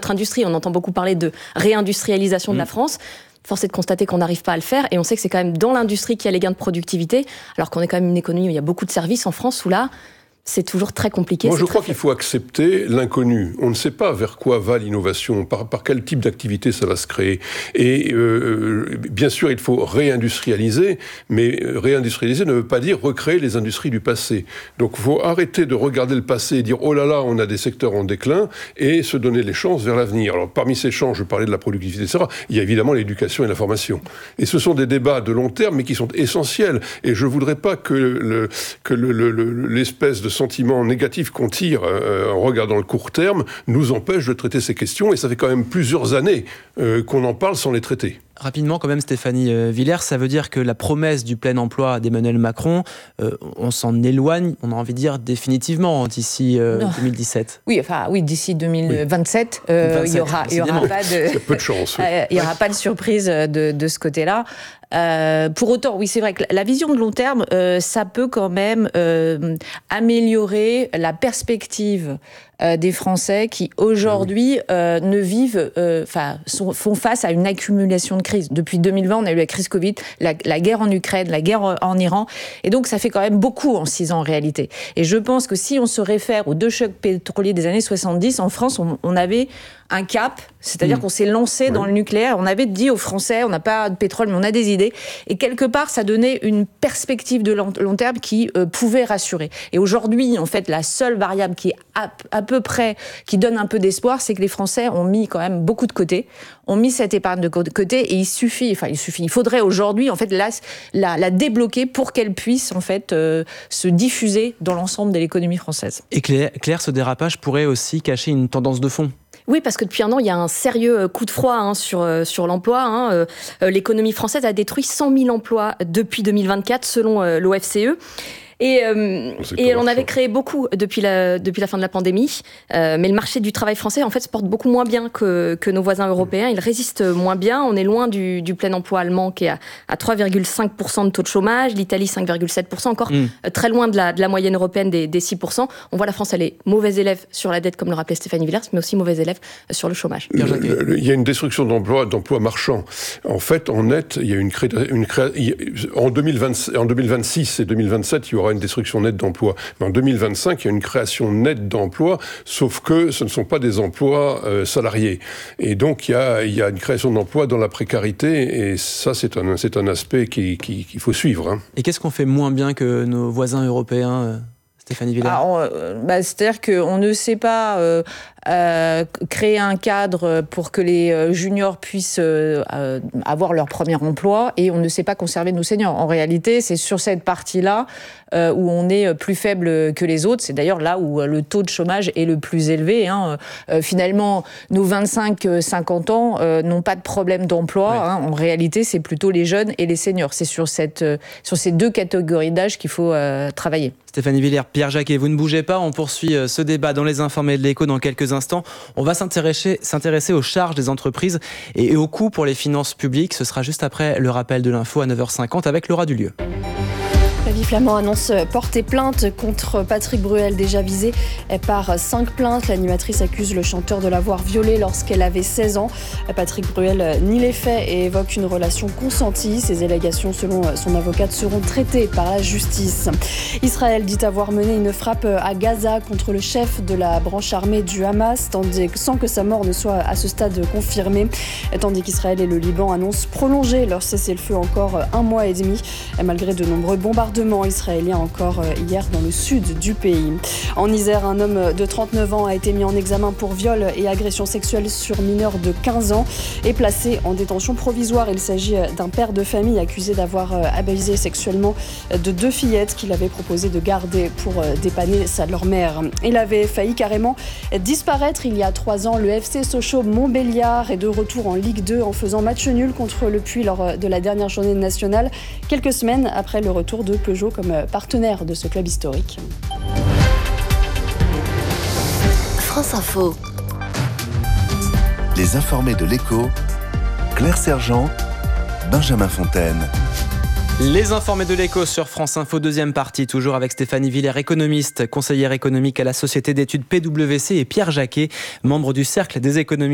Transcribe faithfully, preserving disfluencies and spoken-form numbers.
notre industrie. On entend beaucoup parler de réindustrialisation mmh. de la France. Force est de constater qu'on n'arrive pas à le faire, et on sait que c'est quand même dans l'industrie qu'il y a les gains de productivité, alors qu'on est quand même une économie où il y a beaucoup de services en France, où là, c'est toujours très compliqué. Moi, je crois fait. qu'il faut accepter l'inconnu. On ne sait pas vers quoi va l'innovation, par, par quel type d'activité ça va se créer. Et euh, bien sûr, il faut réindustrialiser, mais réindustrialiser ne veut pas dire recréer les industries du passé. Donc, il faut arrêter de regarder le passé et dire « Oh là là, on a des secteurs en déclin » et se donner les chances vers l'avenir. Alors, parmi ces chances, je parlais de la productivité, et cetera, il y a évidemment l'éducation et la formation. Et ce sont des débats de long terme, mais qui sont essentiels. Et je ne voudrais pas que, le, que le, le, le, l'espèce de sentiment négatif qu'on tire euh, en regardant le court terme nous empêche de traiter ces questions, et ça fait quand même plusieurs années euh, qu'on en parle sans les traiter. Rapidement, quand même, Stéphanie Villers, ça veut dire que la promesse du plein emploi d'Emmanuel Macron, euh, on s'en éloigne, on a envie de dire définitivement, d'ici euh, deux mille dix-sept. Oui, enfin, oui, d'ici deux mille vingt-sept, oui. euh, il y aura, il y aura pas de, il y a peu de chance. Oui. Euh, il y aura pas de surprise de, de ce côté-là. Euh, pour autant, oui, c'est vrai que la vision de long terme, euh, ça peut quand même euh, améliorer la perspective euh, des Français qui aujourd'hui euh, ne vivent, enfin, euh, font face à une accumulation de crises. Depuis deux mille vingt, on a eu la crise Covid, la, la guerre en Ukraine, la guerre en Iran, et donc ça fait quand même beaucoup en six ans en réalité. Et je pense que si on se réfère aux deux chocs pétroliers des années soixante-dix, en France, on, on avait un cap, c'est-à-dire mmh. qu'on s'est lancé oui. dans le nucléaire. On avait dit aux Français, on n'a pas de pétrole, mais on a des idées. Et quelque part, ça donnait une perspective de long, long terme qui euh, pouvait rassurer. Et aujourd'hui, en fait, la seule variable qui est à, à peu près, qui donne un peu d'espoir, c'est que les Français ont mis quand même beaucoup de côté, ont mis cette épargne de côté, et il suffit, enfin, il suffit, il faudrait aujourd'hui, en fait, la, la, la débloquer pour qu'elle puisse, en fait, euh, se diffuser dans l'ensemble de l'économie française. Et Claire, Claire, ce dérapage pourrait aussi cacher une tendance de fond. Oui, parce que depuis un an, il y a un sérieux coup de froid hein, sur, sur l'emploi. Hein. Euh, l'économie française a détruit cent mille emplois depuis deux mille vingt-quatre, selon euh, l'O F C E. Et, euh, et on avait créé beaucoup depuis la, depuis la fin de la pandémie, euh, mais le marché du travail français en fait se porte beaucoup moins bien que, que nos voisins européens. Il résiste moins bien. On est loin du, du plein emploi allemand qui est à, à trois virgule cinq pour cent de taux de chômage, l'Italie cinq virgule sept pour cent, encore mmh. très loin de la, de la moyenne européenne des, des six pour cent. On voit la France, elle est mauvaise élève sur la dette, comme le rappelait Stéphanie Villers, mais aussi mauvaise élève sur le chômage. Le, le, il y a une destruction d'emplois, d'emplois marchands. En fait, en net, il y a une, cré, une cré, en, deux mille vingt, en deux mille vingt-six et deux mille vingt-sept, il y aura une destruction nette d'emplois. Mais en deux mille vingt-cinq, il y a une création nette d'emplois, sauf que ce ne sont pas des emplois euh, salariés. Et donc, il y a, il y a une création d'emplois dans la précarité, et ça, c'est un, c'est un aspect qui, qui, qu'il faut suivre. Hein. Et qu'est-ce qu'on fait moins bien que nos voisins européens, euh, Stéphanie Villers ? ah, on, euh, bah, C'est-à-dire qu'on ne sait pas... Euh, Euh, créer un cadre pour que les juniors puissent euh, avoir leur premier emploi, et on ne sait pas conserver nos seniors. En réalité, c'est sur cette partie-là euh, où on est plus faible que les autres. C'est d'ailleurs là où le taux de chômage est le plus élevé. Hein. Euh, finalement, nos vingt-cinq à cinquante ans euh, n'ont pas de problème d'emploi. Ouais. Hein. En réalité, c'est plutôt les jeunes et les seniors. C'est sur, cette, euh, sur ces deux catégories d'âge qu'il faut euh, travailler. Stéphanie Villers, Pierre Jacquet, vous ne bougez pas. On poursuit ce débat dans les informés de l'Écho dans quelques instants. On va s'intéresser, s'intéresser aux charges des entreprises et aux coûts pour les finances publiques. Ce sera juste après le rappel de l'info à neuf heures cinquante avec Laura Dulieu. Flavie Flament annonce porter plainte contre Patrick Bruel, déjà visé par cinq plaintes. L'animatrice accuse le chanteur de l'avoir violée lorsqu'elle avait seize ans. Patrick Bruel nie les faits et évoque une relation consentie. Ces allégations, selon son avocate, seront traitées par la justice. Israël dit avoir mené une frappe à Gaza contre le chef de la branche armée du Hamas, tandis, sans que sa mort ne soit à ce stade confirmée, tandis qu'Israël et le Liban annoncent prolonger leur cessez-le-feu encore un mois et demi, malgré de nombreux bombardements israélien encore hier dans le sud du pays. En Isère, un homme de trente-neuf ans a été mis en examen pour viol et agression sexuelle sur mineur de quinze ans et placé en détention provisoire. Il s'agit d'un père de famille accusé d'avoir abusé sexuellement de deux fillettes qu'il avait proposé de garder pour dépanner sa leur mère. Il avait failli carrément disparaître il y a trois ans. Le F C Sochaux Montbéliard est de retour en Ligue deux en faisant match nul contre le Puy lors de la dernière journée nationale, quelques semaines après le retour de Peugeot comme partenaire de ce club historique. France Info. Les informés de l'Écho, Claire Sergent, Benjamin Fontaine. Les informés de l'Écho sur France Info, deuxième partie, toujours avec Stéphanie Villers, économiste, conseillère économique à la société d'études P W C, et Pierre Jacquet, membre du Cercle des économistes.